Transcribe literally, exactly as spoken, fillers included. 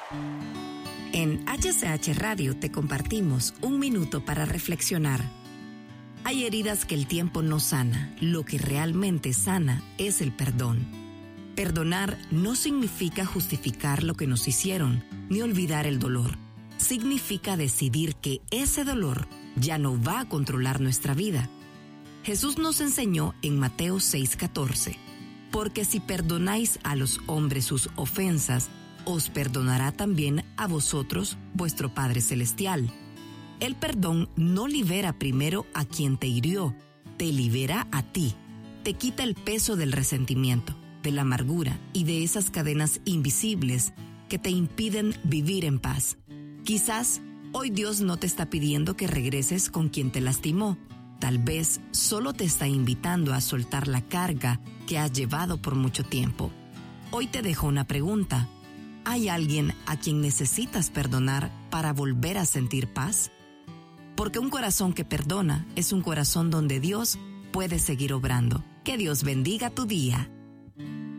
En H C H Radio te compartimos un minuto para reflexionar. Hay heridas que el tiempo no sana. Lo que realmente sana es el perdón. Perdonar no significa justificar lo que nos hicieron, ni olvidar el dolor. Significa decidir que ese dolor ya no va a controlar nuestra vida. Jesús nos enseñó en Mateo seis catorce, porque si perdonáis a los hombres sus ofensas, os perdonará también a vosotros vuestro Padre Celestial. El perdón no libera primero a quien te hirió, te libera a ti. Te quita el peso del resentimiento, de la amargura y de esas cadenas invisibles que te impiden vivir en paz. Quizás hoy Dios no te está pidiendo que regreses con quien te lastimó. Tal vez solo te está invitando a soltar la carga que has llevado por mucho tiempo. Hoy te dejo una pregunta. ¿Hay alguien a quien necesitas perdonar para volver a sentir paz? Porque un corazón que perdona es un corazón donde Dios puede seguir obrando. Que Dios bendiga tu día.